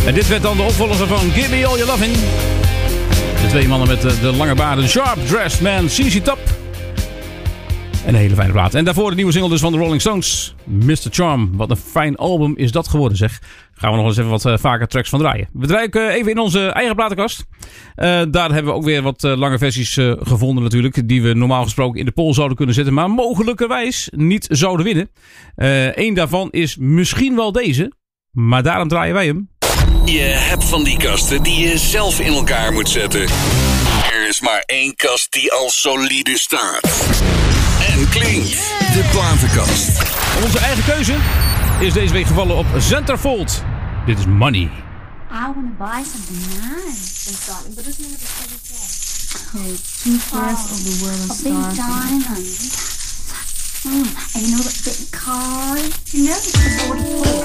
En dit werd dan de opvolger van Give Me All Your Lovin'. De twee mannen met de lange baarden. Sharp Dressed Man, ZZ Top. Een hele fijne plaat. En daarvoor de nieuwe single dus van de Rolling Stones. Mr. Charm. Wat een fijn album is dat geworden, zeg. Gaan we nog eens even wat vaker tracks van draaien. We draaien even in onze eigen platenkast. Daar hebben we ook weer wat lange versies gevonden natuurlijk. Die we normaal gesproken in de poll zouden kunnen zetten. Maar mogelijkerwijs niet zouden winnen. Eén daarvan is misschien wel deze. Maar daarom draaien wij hem. Je hebt van die kasten die je zelf in elkaar moet zetten. Er is maar één kast die al solide staat. En klinkt. De platenkast. Onze eigen keuze is deze week gevallen op Centerfold. Dit is Money. I want to buy something nice and something, but isn't it a pretty Two-fourths of the world a is big starving. diamond. And you know that big car? You know it's the 44.